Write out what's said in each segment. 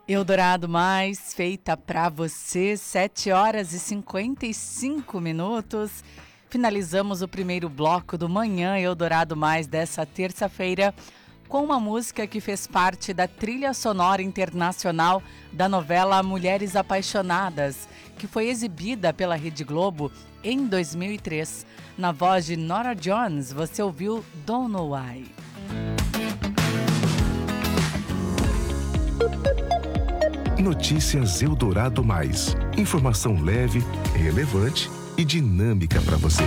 Eldorado Mais, feita pra você, 7h55. Finalizamos o primeiro bloco do Manhã Eldorado Mais dessa terça-feira com uma música que fez parte da trilha sonora internacional da novela Mulheres Apaixonadas, que foi exibida pela Rede Globo em 2003. Na voz de Norah Jones, você ouviu Don't Know Why. Notícias Eldorado Mais. Informação leve, relevante e dinâmica para você.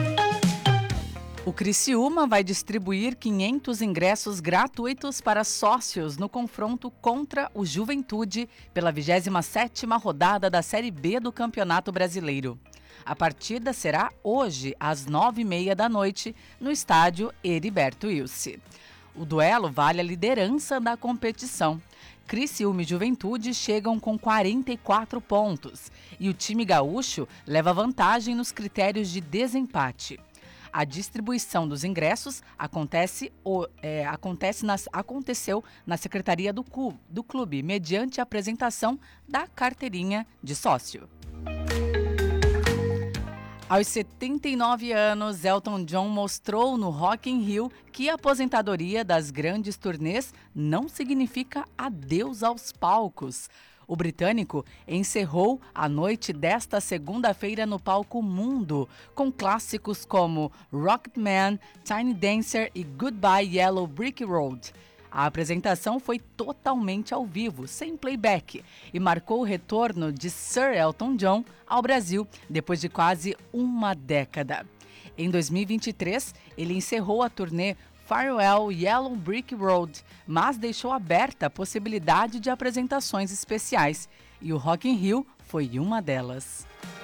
O Criciúma vai distribuir 500 ingressos gratuitos para sócios no confronto contra o Juventude pela 27ª rodada da Série B do Campeonato Brasileiro. A partida será hoje, às 9h30 da noite, no estádio Heriberto Wilson. O duelo vale a liderança da competição. Criciúma e Juventude chegam com 44 pontos e o time gaúcho leva vantagem nos critérios de desempate. A distribuição dos ingressos aconteceu na secretaria do clube, mediante a apresentação da carteirinha de sócio. Aos 79 anos, Elton John mostrou no Rock in Rio que a aposentadoria das grandes turnês não significa adeus aos palcos. O britânico encerrou a noite desta segunda-feira no palco Mundo, com clássicos como Rocketman, Tiny Dancer e Goodbye Yellow Brick Road. A apresentação foi totalmente ao vivo, sem playback, e marcou o retorno de Sir Elton John ao Brasil depois de quase uma década. Em 2023, ele encerrou a turnê Farewell Yellow Brick Road, mas deixou aberta a possibilidade de apresentações especiais, e o Rock in Rio foi uma delas.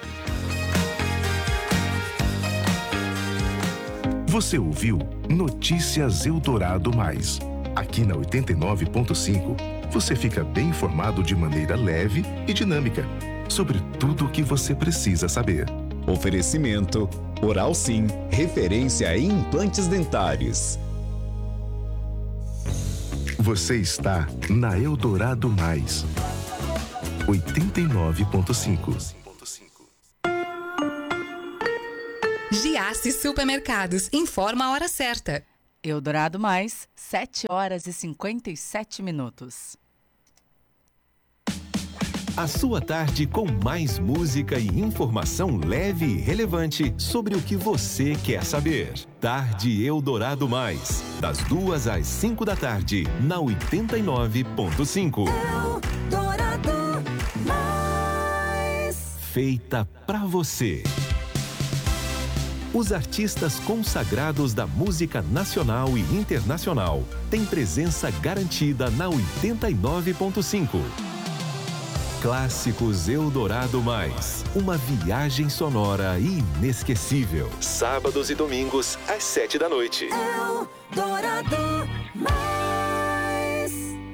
Você ouviu Notícias Eldorado Mais. Aqui na 89.5, você fica bem informado de maneira leve e dinâmica sobre tudo o que você precisa saber. Oferecimento Oral Sim, referência em implantes dentários. Você está na Eldorado Mais, 89.5. Giasse Supermercados, informa a hora certa. Eldorado Mais, 7h57. A sua tarde com mais música e informação leve e relevante sobre o que você quer saber. Tarde Eldorado Mais, das 2 às 5 da tarde, na 89.5. Eldorado Mais. Feita pra você. Os artistas consagrados da música nacional e internacional têm presença garantida na 89.5. Clássicos Eldorado Mais, uma viagem sonora inesquecível. Sábados e domingos, às 7 da noite. Eldorado Mais.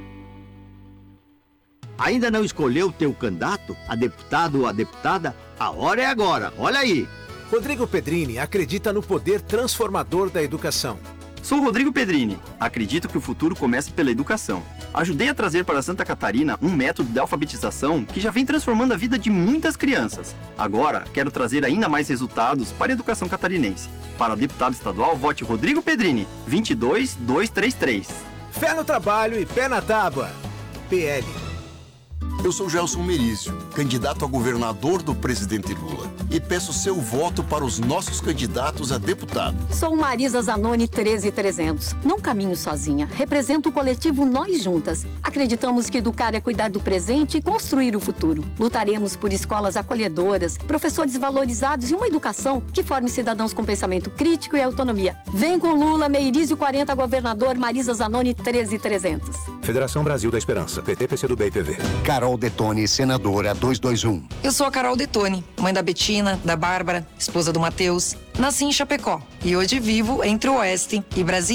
Ainda não escolheu o teu candidato, a deputado ou a deputada? A hora é agora, olha aí! Rodrigo Pedrini acredita no poder transformador da educação. Sou Rodrigo Pedrini. Acredito que o futuro começa pela educação. Ajudei a trazer para Santa Catarina um método de alfabetização que já vem transformando a vida de muitas crianças. Agora, quero trazer ainda mais resultados para a educação catarinense. Para deputado estadual, vote Rodrigo Pedrini, 22233. Fé no trabalho e pé na tábua. PL. Eu sou Gelson Merício, candidato a governador do presidente Lula, e peço seu voto para os nossos candidatos a deputado. Sou Marisa Zanoni 13300. Não caminho sozinha. Represento o coletivo Nós Juntas. Acreditamos que educar é cuidar do presente e construir o futuro. Lutaremos por escolas acolhedoras, professores valorizados e uma educação que forme cidadãos com pensamento crítico e autonomia. Vem com Lula, Meirício 40, governador, Marisa Zanoni 13300. Federação Brasil da Esperança, PT, PCdoB e PV. Carol Detone, senadora 221. Eu sou a Carol Detone, mãe da Betina, da Bárbara, esposa do Matheus. Nasci em Chapecó e hoje vivo entre o Oeste e Brasília.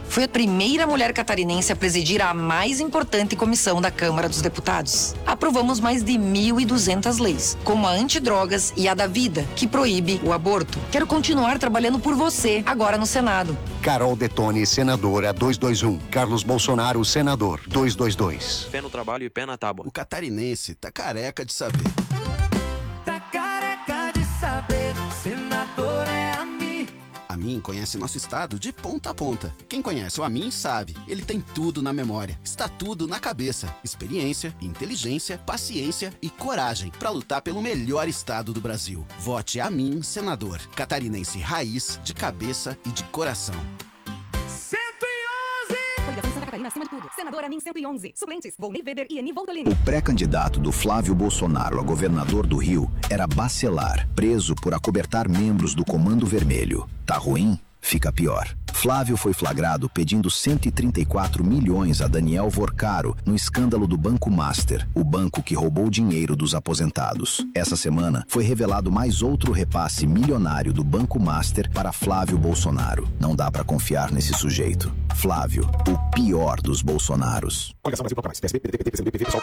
foi a primeira mulher catarinense a presidir a mais importante comissão da Câmara dos Deputados. Aprovamos mais de 1.200 leis, como a antidrogas e a da vida, que proíbe o aborto. Quero continuar trabalhando por você, agora no Senado. Carol Detoni, senadora 221. Carlos Bolsonaro, senador 222. Pé no trabalho e pé na tábua. O catarinense tá careca de saber. Tá careca de saber, senador é a mim. A Amin conhece nosso estado de ponta a ponta. Quem conhece o Amin sabe, ele tem tudo na memória. Está tudo na cabeça. Experiência, inteligência, paciência e coragem para lutar pelo melhor estado do Brasil. Vote Amin, senador. Catarinense raiz, de cabeça e de coração. Coligação Santa Catarina acima de tudo. Senador Amin 111. Suplentes: Volney Weber e Eni Voltolini. O pré-candidato do Flávio Bolsonaro a governador do Rio era Bacelar, preso por acobertar membros do Comando Vermelho. Tá ruim? Fica pior. Flávio foi flagrado pedindo 134 milhões a Daniel Vorcaro no escândalo do Banco Master, o banco que roubou dinheiro dos aposentados. Essa semana foi revelado mais outro repasse milionário do Banco Master para Flávio Bolsonaro. Não dá pra confiar nesse sujeito. Flávio, o pior dos Bolsonaros.